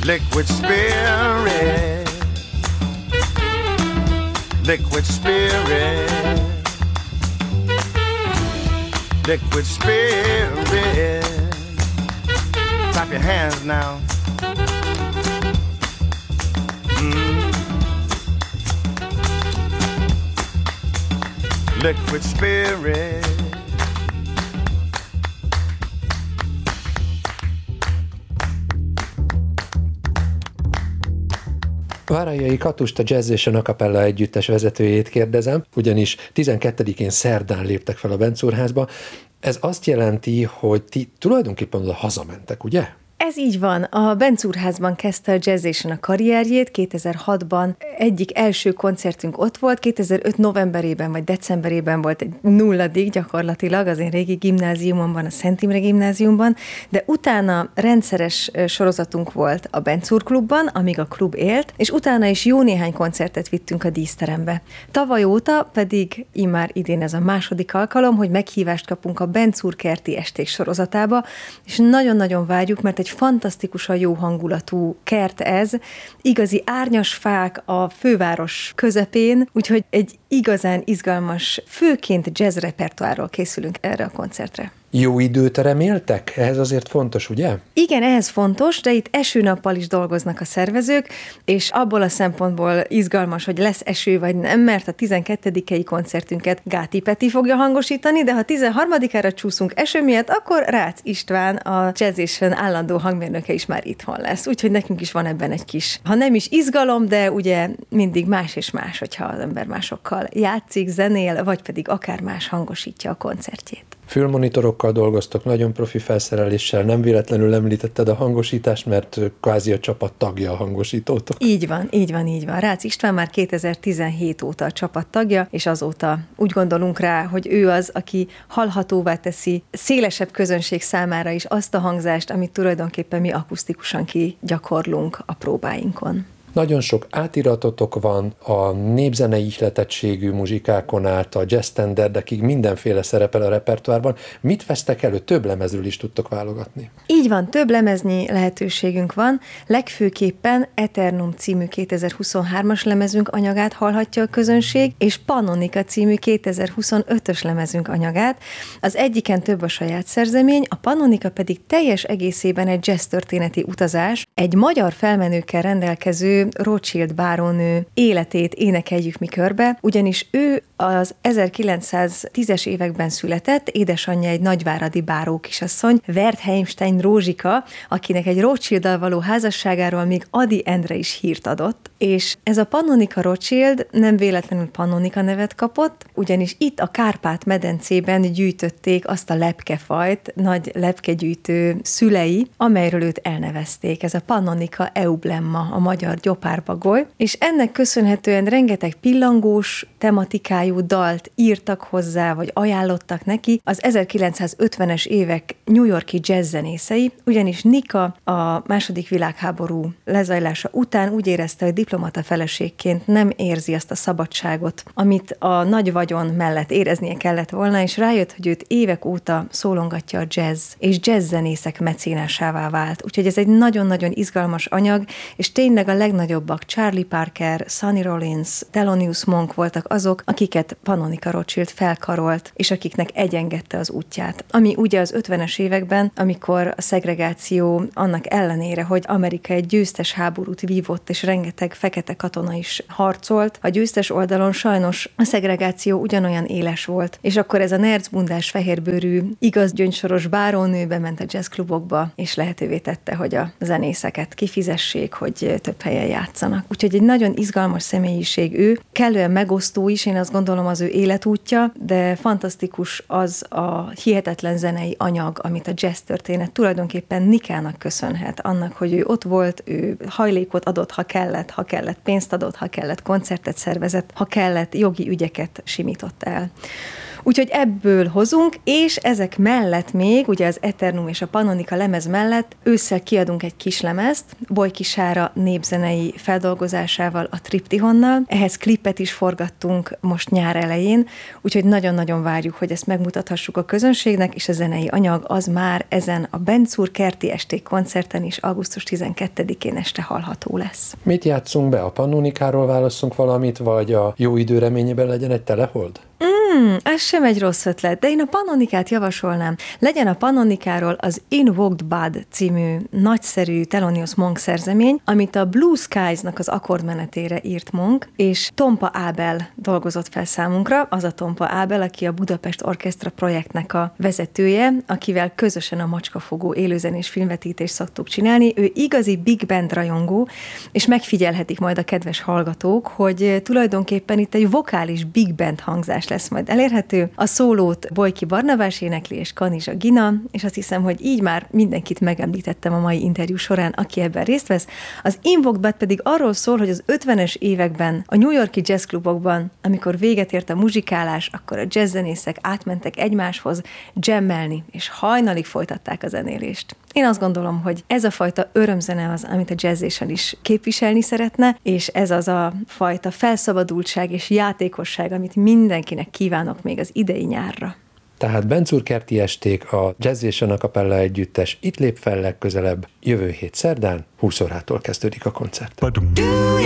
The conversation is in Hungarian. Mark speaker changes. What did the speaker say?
Speaker 1: Liquid spirit, liquid spirit, liquid spirit. Clap your hands now. Liquid spirit.
Speaker 2: Várajai Katust, a Jazz és a Acapella együttes vezetőjét kérdezem, ugyanis 12-én szerdán léptek fel a Bencúrházba. Ez azt jelenti, hogy ti tulajdonképpen oda hazamentek, ugye?
Speaker 3: Ez így van. A Bencúrházban kezdte a Jazz a karrierjét, 2006-ban egyik első koncertünk ott volt, 2005 novemberében vagy decemberében volt egy nulladik gyakorlatilag az én régi gimnáziumomban, a Szent Imre gimnáziumban, de utána rendszeres sorozatunk volt a Bencúr klubban, amíg a klub élt, és utána is jó néhány koncertet vittünk a díszterembe. Tavaly óta pedig immár idén ez a második alkalom, hogy meghívást kapunk a Bencúr kerti esték sorozatába, és nagyon-nagyon várjuk, mert egy fantasztikusan jó hangulatú kert ez, igazi árnyas fák a főváros közepén, úgyhogy egy igazán izgalmas, főként jazz repertoárról készülünk erre a koncertre.
Speaker 2: Jó időt reméltek? Ez azért fontos, ugye?
Speaker 3: Igen, ehhez fontos, de itt esőnappal is dolgoznak a szervezők, és abból a szempontból izgalmas, hogy lesz eső vagy nem, mert a 12. koncertünket Gáti Peti fogja hangosítani, de ha 13-ára csúszunk eső miatt, akkor Rácz István, a Jazz állandó hangmérnöke is már itthon lesz. Úgyhogy nekünk is van ebben egy kis, ha nem is izgalom, de ugye mindig más és más, hogyha az ember másokkal játszik, zenél, vagy pedig akár más hangosítja a koncertjét.
Speaker 2: Fülmonitorokkal dolgoztok, nagyon profi felszereléssel, nem véletlenül említetted a hangosítást, mert kvázi a csapat tagja a hangosítótok.
Speaker 3: Így van. Rácz István már 2017 óta a csapat tagja, és azóta úgy gondolunk rá, hogy ő az, aki hallhatóvá teszi szélesebb közönség számára is azt a hangzást, amit tulajdonképpen mi akusztikusan kigyakorlunk a próbáinkon.
Speaker 2: Nagyon sok átiratotok van, a népzenei ihletettségű muzsikákon át a jazz standardekig mindenféle szerepel a repertoárban. Mit vesztek elő? Több lemezről is tudtok válogatni?
Speaker 3: Így van, több lemeznyi lehetőségünk van. Legfőképpen Eternum című 2023-as lemezünk anyagát hallhatja a közönség, és Pannonica című 2025-ös lemezünk anyagát. Az egyiken több a saját szerzemény, a Pannonica pedig teljes egészében egy jazz történeti utazás, egy magyar felmenőkkel rendelkező Rothschild bárónő életét énekeljük mi körbe, ugyanis ő az 1910-es években született, édesanyja egy nagyváradi báró kisasszony, Wertheimstein Rózsika, akinek egy Rothschilddal való házasságáról még Ady Endre is hírt adott, és ez a Pannonica Rothschild nem véletlenül Pannonica nevet kapott, ugyanis itt a Kárpát-medencében gyűjtötték azt a lepkefajt, nagy lepkegyűjtő szülei, amelyről őt elnevezték. Ez a Pannonica eublemma, a magyar gyopárbagoly, és ennek köszönhetően rengeteg pillangós tematikájú dalt írtak hozzá, vagy ajánlottak neki az 1950-es évek New York-i jazz zenészei, ugyanis Nika a második világháború lezajlása után úgy érezte, hogy diplomata feleségként nem érzi azt a szabadságot, amit a nagy vagyon mellett éreznie kellett volna, és rájött, hogy őt évek óta szólongatja a jazz, és jazz zenészek mecénásává vált. Úgyhogy ez egy nagyon-nagyon izgalmas anyag, és tényleg a legnagyobbak, Charlie Parker, Sonny Rollins, Thelonious Monk voltak azok, akiket Pannonica Rothschild felkarolt, és akiknek egyengedte az útját. Ami ugye az 50-es években, amikor a szegregáció annak ellenére, hogy Amerika egy győztes háborút vívott, és rengeteg fekete katona is harcolt, a győztes oldalon sajnos a szegregáció ugyanolyan éles volt, és akkor ez a nercbundás, fehérbőrű, igaz gyöngysoros bárónő bement a jazzklubokba, és lehetővé tette, hogy a zenészeket kifizessék, hogy több helyen játszanak. Úgyhogy egy nagyon izgalmas személyiség ő, kellően megosztó is, én azt gondolom az ő életútja, de fantasztikus az a hihetetlen zenei anyag, amit a jazz történet tulajdonképpen Nikának köszönhet. Annak, hogy ő ott volt, ő hajlékot adott, ha kellett pénzt adott, ha kellett koncertet szervezett, ha kellett jogi ügyeket simított el. Úgyhogy ebből hozunk, és ezek mellett még, ugye az Eternum és a Pannonica lemez mellett ősszel kiadunk egy kis lemezt, Bojki Sára népzenei feldolgozásával, a Triptihonnal. Ehhez klipet is forgattunk most nyár elején, úgyhogy nagyon-nagyon várjuk, hogy ezt megmutathassuk a közönségnek, és a zenei anyag az már ezen a Benczúr kerti esték koncerten is augusztus 12-én este hallható lesz.
Speaker 2: Mit játszunk be? A Pannonikáról válasszunk valamit, vagy a jó idő reményében legyen egy telehold?
Speaker 3: Ez sem egy rossz ötlet, de én a Pannonicát javasolnám. Legyen a Pannonikáról az Invoked Bud című nagyszerű Thelonious Monk szerzemény, amit a Blue Skies-nak az akkordmenetére írt Monk, és Tompa Ábel dolgozott fel számunkra, az a Tompa Ábel, aki a Budapest Orchestra projektnek a vezetője, akivel közösen a Macskafogó élőzenés filmvetítést szoktuk csinálni. Ő igazi big band rajongó, és megfigyelhetik majd a kedves hallgatók, hogy tulajdonképpen itt egy vokális big band hangzás lesz majd elérhető. A szólót Bojki Barnabás énekli és Kanizsa Gina, és azt hiszem, hogy így már mindenkit megemlítettem a mai interjú során, aki ebben részt vesz. Az Invoked Bud pedig arról szól, hogy az 50-es években a New York-i jazzklubokban, amikor véget ért a muzsikálás, akkor a jazzzenészek átmentek egymáshoz jammelni, és hajnalig folytatták a zenélést. Én azt gondolom, hogy ez a fajta örömzene az, amit a Jazzation is képviselni szeretne, és ez az a fajta felszabadultság és játékosság, amit mindenkinek kívánok még az idei nyárra.
Speaker 2: Tehát Benczúr kerti esték, a Jazzation a Capella együttes itt lép fel legközelebb, jövő hét szerdán, 20 órától kezdődik a koncert.